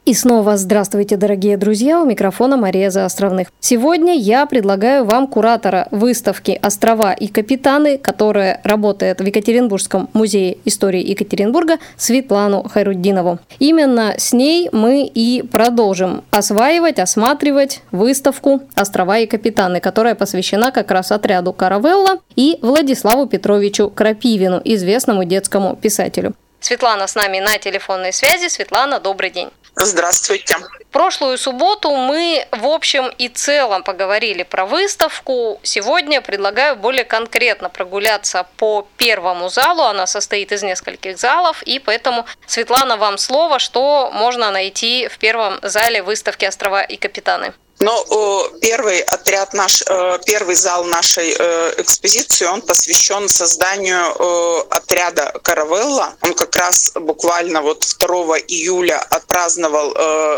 И снова здравствуйте, дорогие друзья, у микрофона Мария Заостровных. Сегодня я предлагаю вам куратора выставки «Острова и капитаны», которая работает в Екатеринбургском музее истории Екатеринбурга, Светлану Хайрутдинову. Именно с ней мы и продолжим осматривать выставку «Острова и капитаны», которая посвящена как раз отряду «Каравелла» и Владиславу Петровичу Крапивину, известному детскому писателю. Светлана с нами на телефонной связи. Светлана, добрый день. Здравствуйте. В прошлую субботу мы в общем и целом поговорили про выставку. Сегодня предлагаю более конкретно прогуляться по первому залу. Она состоит из нескольких залов, и поэтому, Светлана, вам слово, что можно найти в первом зале выставки «Острова и капитаны». Первый зал нашей экспозиции, он посвящен созданию отряда «Каравелла». Он как раз буквально 2 июля отпраздновал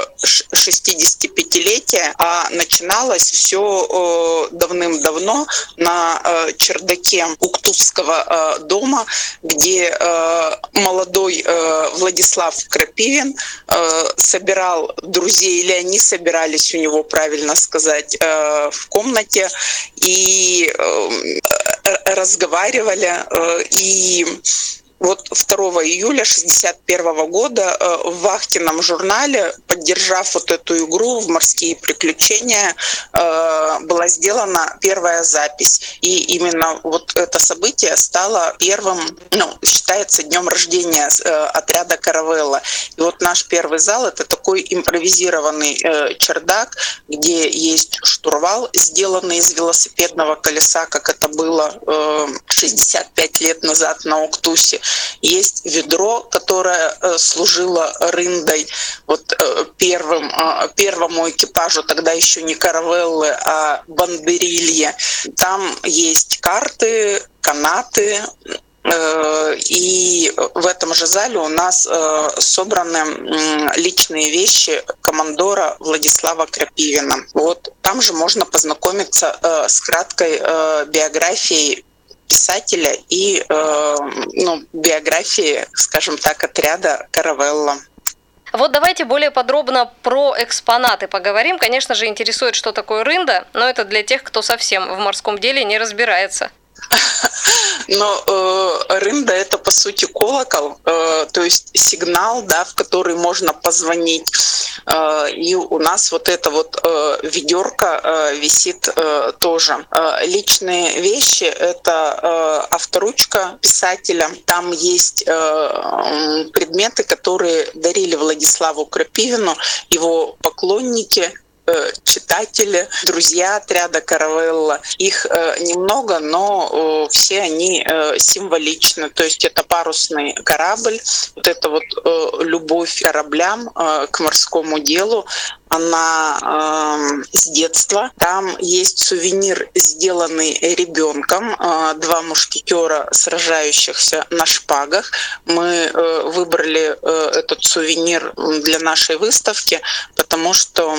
65-летие, а начиналось все давным-давно на чердаке Уктусского дома, где молодой Владислав Крапивин собирал друзей, или они собирались у него, правильно сказать, в комнате и разговаривали. И 2 июля 1961 года в Вахтином журнале, поддержав эту игру в морские приключения, была сделана первая запись. И именно это событие стало первым, считается днем рождения отряда «Каравелла». И наш первый зал — это такой импровизированный чердак, где есть штурвал, сделанный из велосипедного колеса, как это было 65 лет назад на Уктусе. Есть ведро, которое служило рындой первому экипажу, тогда еще не «Каравеллы», а бандерилье. Там есть карты, канаты. И в этом же зале у нас собраны личные вещи командора Владислава Крапивина. Там же можно познакомиться с краткой биографией писателя и биографии, скажем так, отряда «Каравелла». Давайте более подробно про экспонаты поговорим. Конечно же, интересует, что такое рында, но это для тех, кто совсем в морском деле не разбирается. Но рында — это по сути колокол, то есть сигнал, в который можно позвонить. И у нас эта ведерко висит тоже. Личные вещи — это авторучка писателя. Там есть предметы, которые дарили Владиславу Крапивину его поклонники, читатели, друзья отряда «Каравелла». Их немного, но все они символичны. То есть это парусный корабль, это любовь к кораблям, к морскому делу, она с детства. Там есть сувенир, сделанный ребенком, 2 мушкетера, сражающихся на шпагах. Мы выбрали этот сувенир для нашей выставки, потому что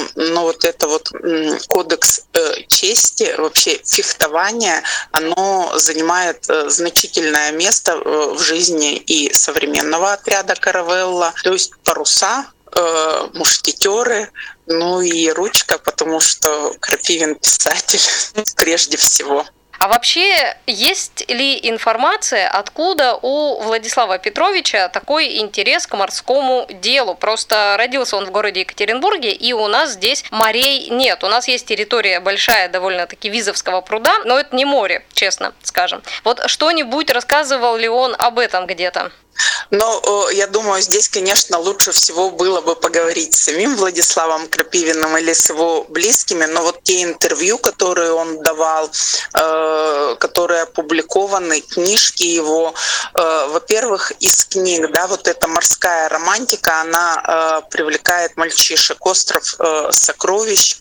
кодекс чести, вообще фехтование, оно занимает значительное место в жизни и современного отряда «Каравелла». То есть паруса, мушкетеры, и ручка, потому что Крапивин писатель прежде всего. А вообще, есть ли информация, откуда у Владислава Петровича такой интерес к морскому делу? Просто родился он в городе Екатеринбурге, и у нас здесь морей нет. У нас есть территория большая, довольно-таки, Визовского пруда, но это не море, честно скажем. Что-нибудь рассказывал ли он об этом где-то? Я думаю, здесь, конечно, лучше всего было бы поговорить с самим Владиславом Крапивиным или с его близкими, но те интервью, которые он давал, которые опубликованы, книжки его, во-первых, из книг, эта морская романтика, она привлекает мальчишек. «Остров сокровищ»,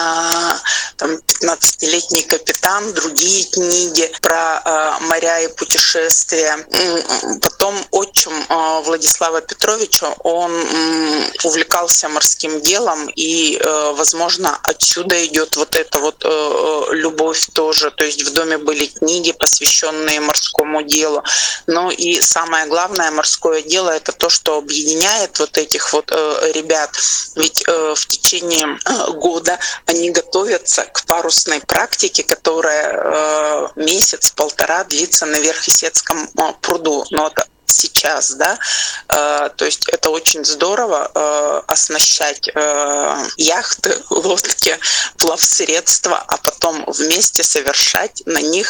15-летний капитан, другие книги про моря и путешествия. Потом отчим Владислава Петровича, он увлекался морским делом, и, возможно, отсюда идет вот эта вот любовь тоже. То есть в доме были книги, посвященные морскому делу. Но и самое главное, морское дело — это то, что объединяет вот этих вот ребят. Ведь в течение года они готовятся к парусной практике, которая месяц-полтора длится на Верхесецком пруду. Но это сейчас, да, то есть это очень здорово оснащать яхты, лодки, плавсредства, а потом вместе совершать на них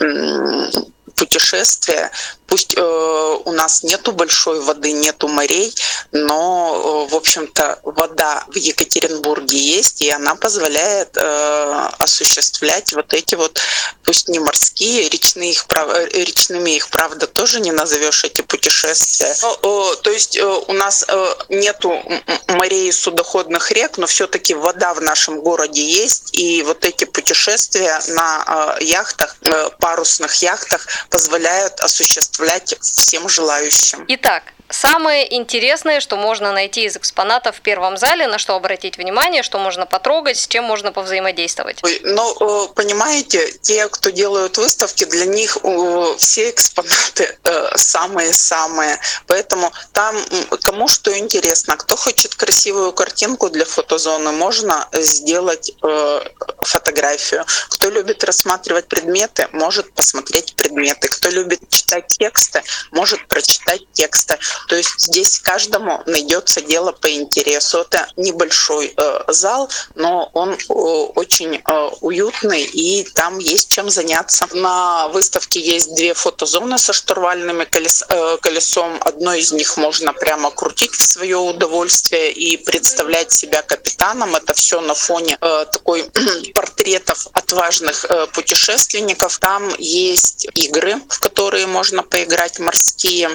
путешествия. Пусть у нас нету большой воды, нету морей, но, в общем-то, вода в Екатеринбурге есть, и она позволяет осуществлять вот эти вот, пусть не морские, речными их, правда, тоже не назовешь эти путешествия. То есть у нас нету морей и судоходных рек, но все-таки вода в нашем городе есть, и вот эти путешествия на яхтах, парусных яхтах позволяют осуществлять всем желающим. Итак, самое интересное, что можно найти из экспонатов в первом зале, на что обратить внимание, что можно потрогать, с чем можно повзаимодействовать? Ну, понимаете, те, кто делают выставки, для них все экспонаты самые-самые. Поэтому там кому что интересно. Кто хочет красивую картинку для фотозоны, можно сделать фотографию. Кто любит рассматривать предметы, может посмотреть предметы. Кто любит читать тексты, может прочитать тексты. То есть здесь каждому найдется дело по интересу. Это небольшой зал, но он очень уютный, и там есть чем заняться. На выставке есть 2 фотозоны со штурвальным колесом. Одно из них можно прямо крутить в свое удовольствие и представлять себя капитаном. Это все на фоне такой портретов отважных путешественников. Там есть игры, в которые можно поиграть, морские.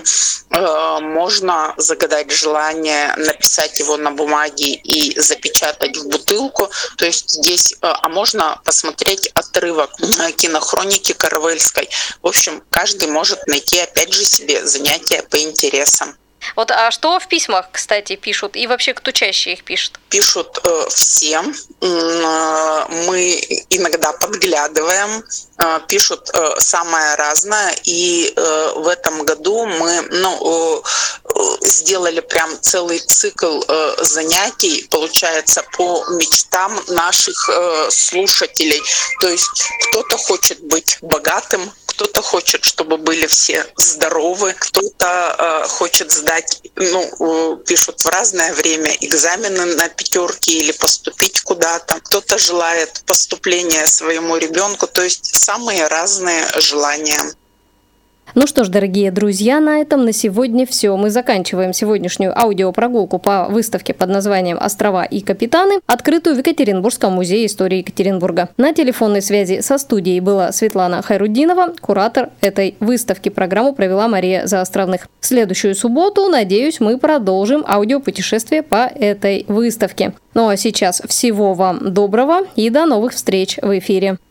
Можно загадать желание, написать его на бумаге и запечатать в бутылку. То есть здесь, а можно посмотреть отрывок кинохроники Каравельской. В общем, каждый может найти, опять же, себе занятия по интересам. Вот, а что в письмах, кстати, пишут? И вообще, кто чаще их пишет? Пишут все. Мы иногда подглядываем. Пишут самое разное. И в этом году мы сделали прям целый цикл занятий, получается, по мечтам наших слушателей. То есть кто-то хочет быть богатым, кто-то хочет, чтобы были все здоровы, кто-то хочет сдать, пишут в разное время, экзамены на 5 или поступить куда-то. Кто-то желает поступления своему ребенку, то есть самые разные желания. Ну что ж, дорогие друзья, на этом на сегодня все. Мы заканчиваем сегодняшнюю аудиопрогулку по выставке под названием «Острова и капитаны», открытую в Екатеринбургском музее истории Екатеринбурга. На телефонной связи со студией была Светлана Хайруддинова, куратор этой выставки. Программу провела Мария Заостровных. В следующую субботу, надеюсь, мы продолжим аудиопутешествие по этой выставке. Ну а сейчас всего вам доброго и до новых встреч в эфире.